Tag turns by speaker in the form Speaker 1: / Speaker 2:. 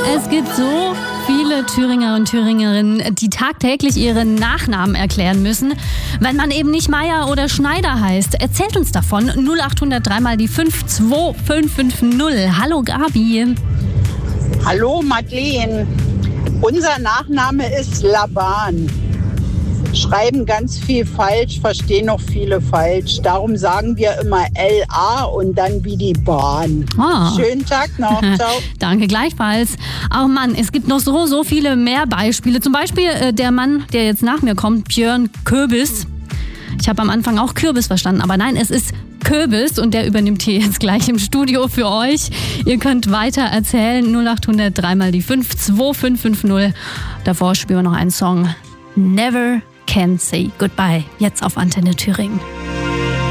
Speaker 1: Es gibt so viele Thüringer und Thüringerinnen, die tagtäglich ihren Nachnamen erklären müssen, wenn man eben nicht Meier oder Schneider heißt. Erzählt uns davon 0800 3 mal die 52550. Hallo Gabi.
Speaker 2: Hallo Madeleine. Unser Nachname ist Laban. Schreiben ganz viel falsch, verstehen noch viele falsch. Darum sagen wir immer LA und dann wie die Bahn.
Speaker 1: Oh.
Speaker 2: Schönen Tag noch. Ciao.
Speaker 1: Danke gleichfalls. Oh Mann, es gibt noch so viele mehr Beispiele. Zum Beispiel der Mann, der jetzt nach mir kommt, Björn Köbis. Ich habe am Anfang auch Kürbis verstanden, aber nein, es ist Köbis und der übernimmt hier jetzt gleich im Studio für euch. Ihr könnt weiter erzählen. 0800 3 mal die 52550. Davor spielen wir noch einen Song. Never Can Say Goodbye. Jetzt auf Antenne Thüringen.